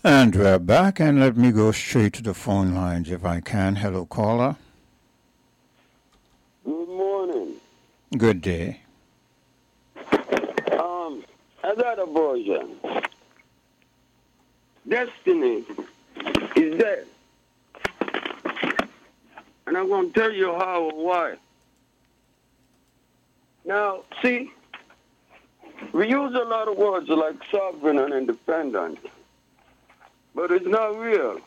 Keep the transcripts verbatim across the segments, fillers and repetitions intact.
And we're back, and let me go straight to the phone lines if I can. Hello, caller. Good morning. Good day. Um, I got a version. Destiny is dead. And I'm going to tell you how and why. Now, see, we use a lot of words like sovereign and independent, but it's not real.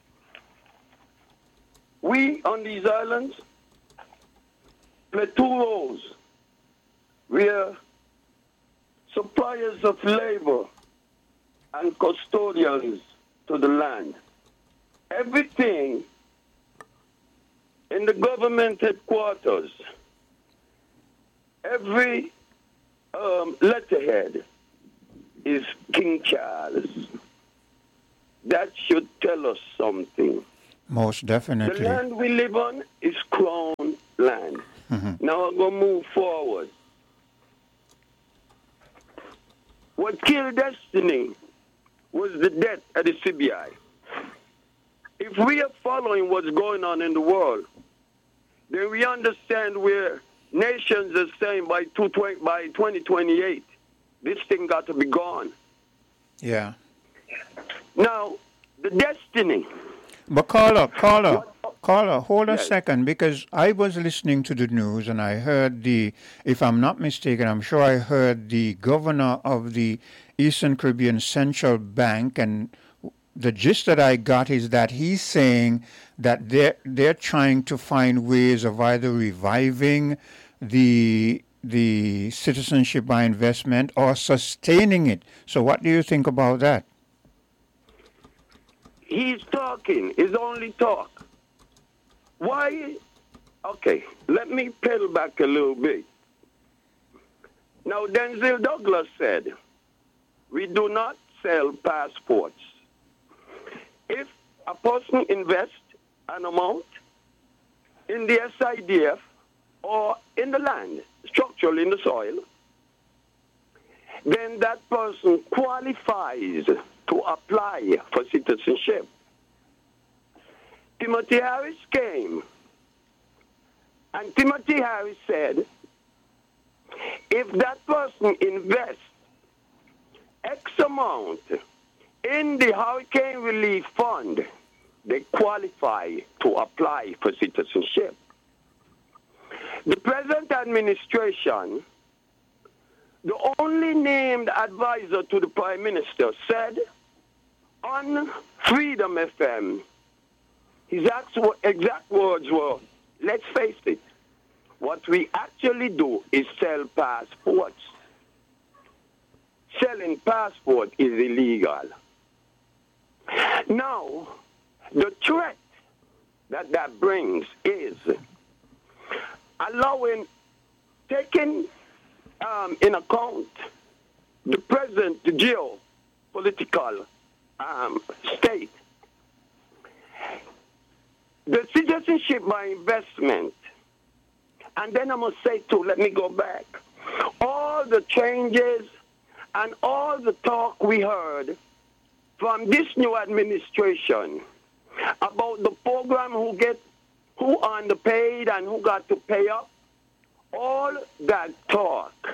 We on these islands play two roles. We are suppliers of labor and custodians to the land. Everything in the government headquarters, every um, letterhead is King Charles. That should tell us something. Most definitely. The land we live on is crown land. Mm-hmm. Now I'm going to move forward. What killed Destiny was the death at the C B I. If we are following what's going on in the world, then we understand where nations are saying by, two, by twenty twenty-eight, this thing got to be gone. Yeah. Now, the Destiny. But caller, caller, caller, hold a Yes. second, because I was listening to the news and I heard the, if I'm not mistaken, I'm sure I heard the governor of the Eastern Caribbean Central Bank, and the gist that I got is that he's saying that they're, they're trying to find ways of either reviving the the citizenship by investment or sustaining it. So what do you think about that? He's talking. It's only talk. Why? Okay, let me pedal back a little bit. Now, Denzel Douglas said, we do not sell passports. If a person invests an amount in the S I D F or in the land, structurally in the soil, then that person qualifies to apply for citizenship. Timothy Harris came, and Timothy Harris said, if that person invests X amount in the Hurricane Relief Fund, they qualify to apply for citizenship. The present administration, the only named advisor to the Prime Minister, said on Freedom F M, his exact words were, let's face it, what we actually do is sell passports. Selling passport is illegal. Now, the threat that that brings is allowing, taking um, in account the present geopolitical um, state. The citizenship by investment, and then I must say too, let me go back, all the changes and all the talk we heard from this new administration about the program, who get who underpaid and who got to pay up, all that talk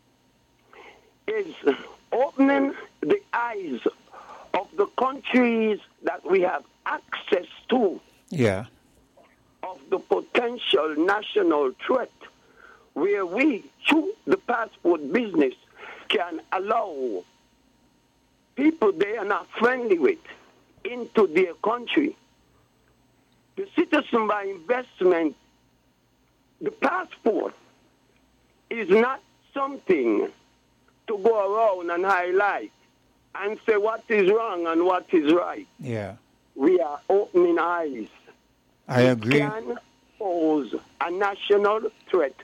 is opening the eyes of the countries that we have access to, Yeah. of the potential national threat, where we, through the passport business, can allow people they are not friendly with into their country. The citizen by investment, the passport, is not something to go around and highlight and say what is wrong and what is right. Yeah. We are opening eyes. I agree. It can pose a national threat.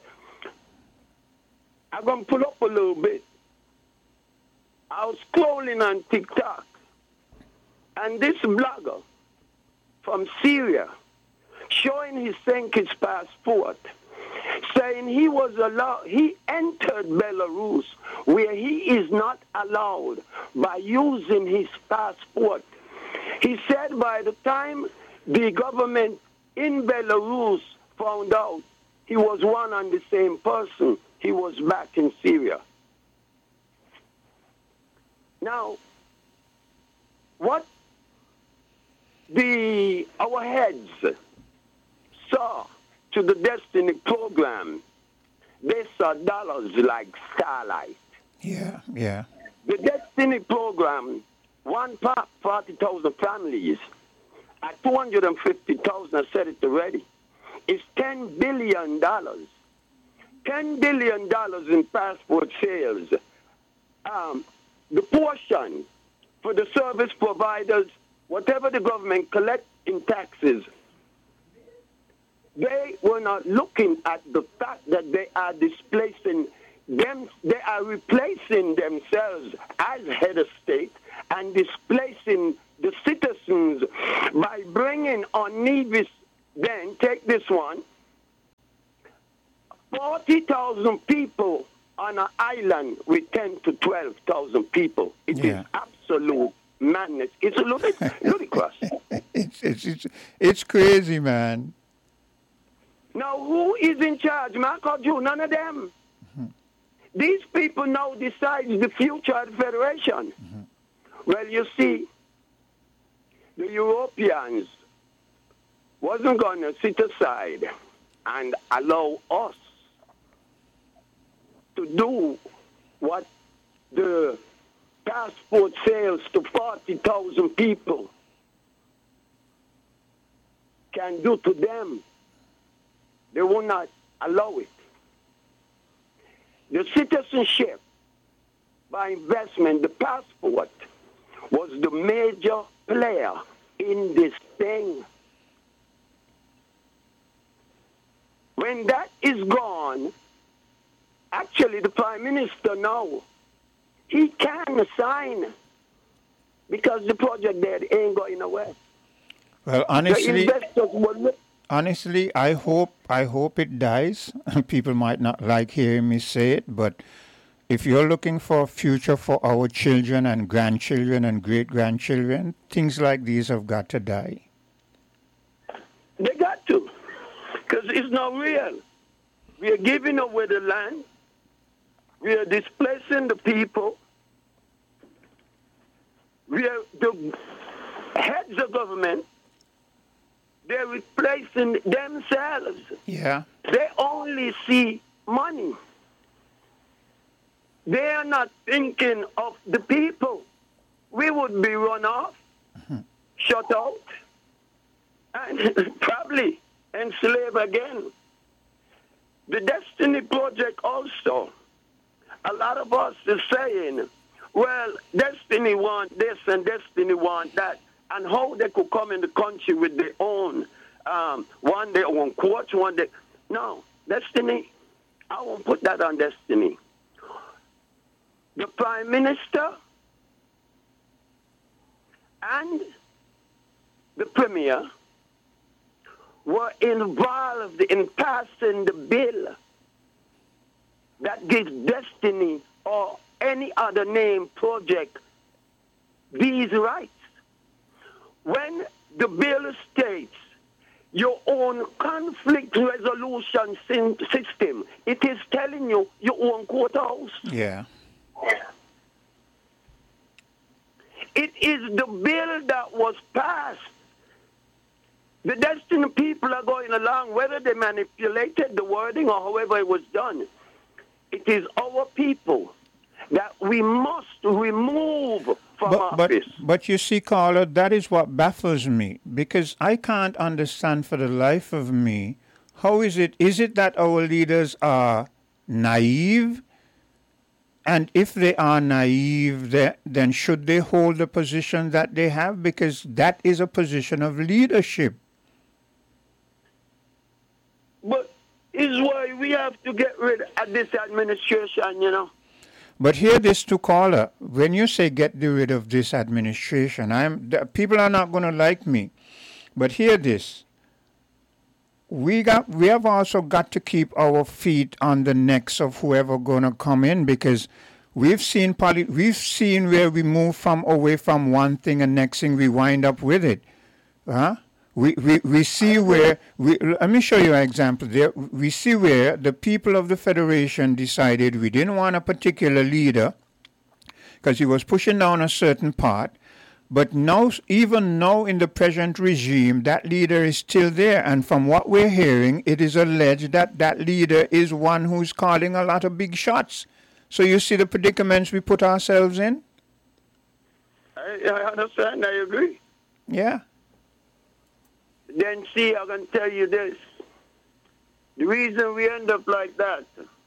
I'm going to pull up a little bit. I was scrolling on TikTok, and this blogger from Syria showing his Senkis passport, saying he was allowed, he entered Belarus, where he is not allowed by using his passport He said by the time the government in Belarus found out he was one and the same person, he was back in Syria. Now, what the our heads saw to the Destiny program, they saw dollars like starlight. Yeah, yeah. The Destiny program, one part, forty thousand families, at two hundred fifty thousand, I said it already, is ten billion dollars. ten billion dollars in passport sales. Um, the portion for the service providers, whatever the government collect in taxes, they were not looking at the fact that they are displacing them, they are replacing themselves as head of state and displacing the citizens by bringing on needless, then take this one, forty thousand people on an island with ten to twelve thousand people. It Yeah. is absolute madness. It's a little bit ludicrous. It's, it's, it's, it's crazy, man. Now, who is in charge? Marco Jew, none of them. Mm-hmm. These people now decide the future of the Federation. Mm-hmm. Well, you see, the Europeans wasn't going to sit aside and allow us to do what the passport sales to forty thousand people can do to them. They will not allow it. The citizenship by investment, the passport, was the major player in this thing. When that is gone, actually the Prime Minister now, he can sign because the project there ain't going nowhere. Well, The honestly, investors will honestly, I hope I hope it dies. People might not like hearing me say it, but if you're looking for a future for our children and grandchildren and great-grandchildren, things like these have got to die. They got to, because it's not real. We are giving away the land. We are displacing the people. We are the heads of government. They're replacing themselves. Yeah. They only see money. They are not thinking of the people. We would be run off, shut out, and probably enslaved again. The Destiny Project also, a lot of us is saying, well, Destiny want this and Destiny want that, and how they could come in the country with their own, um, one their own courts, one day. No, Destiny, I won't put that on Destiny. The Prime Minister and the Premier were involved in passing the bill that gives Destiny or any other name project these rights. When the bill states your own conflict resolution system, it is telling you your own courthouse. Yeah. It is the bill that was passed. The Destiny people are going along, whether they manipulated the wording or however it was done. It is our people that we must remove from But, but, office. but you see, Carla, that is what baffles me, because I can't understand for the life of me, how is it, is it that our leaders are naive? And if they are naive, they- then should they hold the position that they have? Because that is a position of leadership. But is why we have to get rid of this administration, you know. But hear this to Carla. When you say get rid of this administration, I'm the, people are not going to like me. But hear this. We got we have also got to keep our feet on the necks of whoever going to come in, because We've seen poly- we've seen where we move from away from one thing and next thing we wind up with it. Huh? We, we, we see where, we, let me show you an example there. We see where the people of the Federation decided we didn't want a particular leader because he was pushing down a certain part. But now, even now in the present regime, that leader is still there. And from what we're hearing, it is alleged that that leader is one who's calling a lot of big shots. So you see the predicaments we put ourselves in? I, I understand. I agree. Yeah. Then see, I can tell you this. The reason we end up like that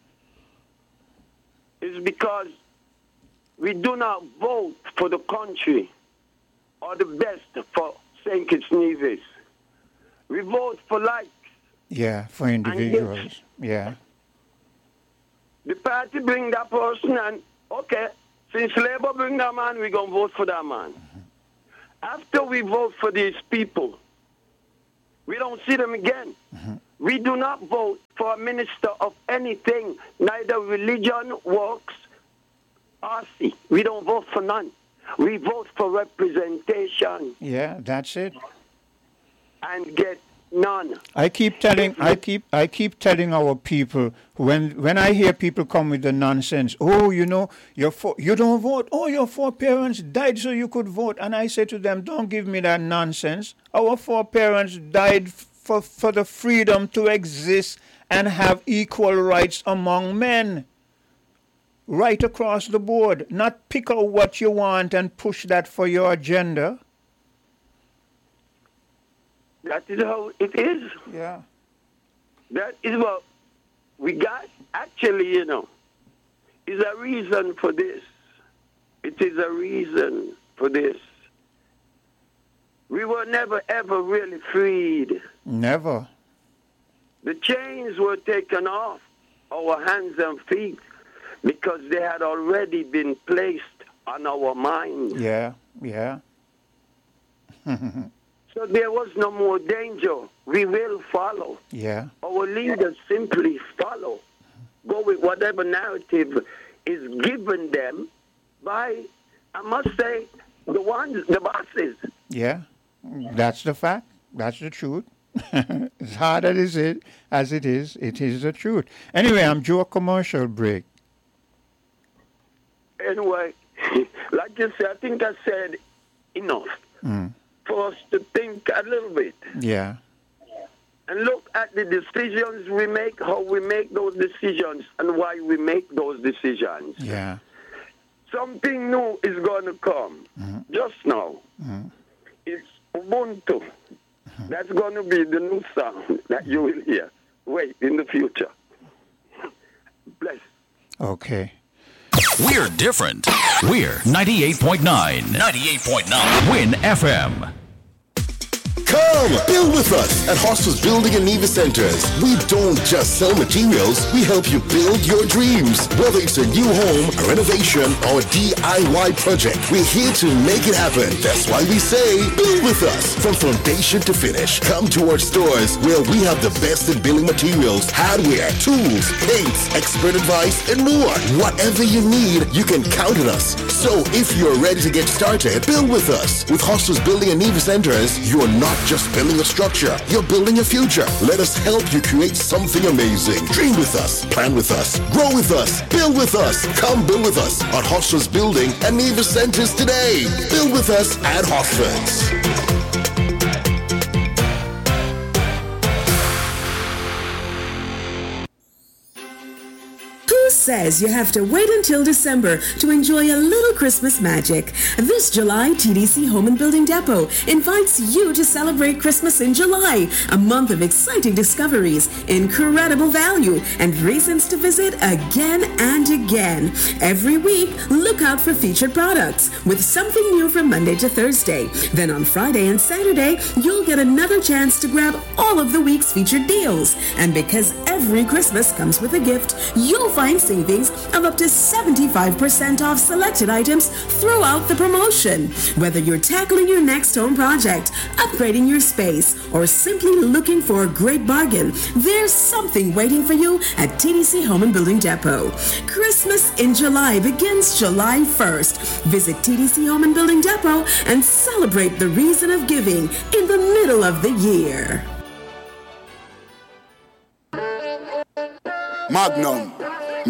is because we do not vote for the country or the best for Saint Kitts Nevis. We vote for likes. Yeah, for individuals. Yeah. The party bring that person and, okay, since Labour bring that man, we're going to vote for that man. Mm-hmm. After we vote for these people, we don't see them again. Mm-hmm. We do not vote for a minister of anything, neither religion, works, or see. We don't vote for none. We vote for representation. Yeah, that's it. And get none. I keep telling I keep I keep telling our people when when I hear people come with the nonsense, oh, you know, your four, you don't vote. Oh, your four parents died so you could vote. And I say to them, don't give me that nonsense. Our four parents died for for the freedom to exist and have equal rights among men. Right across the board. Not pick out what you want and push that for your agenda. That is how it is. Yeah. That is what we got. Actually, you know, is a reason for this. It is a reason for this. We were never, ever really freed. Never. The chains were taken off our hands and feet because they had already been placed on our minds. Yeah, yeah. So there was no more danger. We will follow. Yeah. Our leaders simply follow. Go with whatever narrative is given them by, I must say, the ones, the bosses. Yeah, that's the fact. That's the truth. As hard as it is, as it is, it is the truth. Anyway, I'm due a commercial break. Anyway, like you said, I think I said enough mm. for us to think a little bit. Yeah. And look at the decisions we make, how we make those decisions, and why we make those decisions. Yeah. Something new is going to come mm. just now. Mm. It's Ubuntu. Mm. That's going to be the new sound that you will hear. Wait, in the future. Bless. Okay. We're different. We're ninety-eight point nine. ninety-eight point nine. Win F M. Come, build with us at Hostels Building and Nevis Centers. We don't just sell materials, we help you build your dreams. Whether it's a new home, a renovation, or a D I Y project, we're here to make it happen. That's why we say, build with us. From foundation to finish, come to our stores where we have the best in building materials, hardware, tools, paints, expert advice, and more. Whatever you need, you can count on us. So if you're ready to get started, build with us. With Hostels Building and Nevis Centers, you're not just building a structure, you're building a future. Let us help you create something amazing. Dream with us, plan with us, grow with us, build with us. Come build with us at Hostels Building and Nevis Centers today. Build with us at Hostels. Says you have to wait until December to enjoy a little Christmas magic. This July, T D C Home and Building Depot invites you to celebrate Christmas in July, a month of exciting discoveries, incredible value, and reasons to visit again and again. Every week, look out for featured products with something new from Monday to Thursday. Then on Friday and Saturday, you'll get another chance to grab all of the week's featured deals. And because every Christmas comes with a gift, you'll find savings of up to seventy-five percent off selected items throughout the promotion. Whether you're tackling your next home project, upgrading your space, or simply looking for a great bargain, there's something waiting for you at T D C Home and Building Depot. Christmas in July begins July first. Visit T D C Home and Building Depot and celebrate the reason of giving in the middle of the year. Magnum,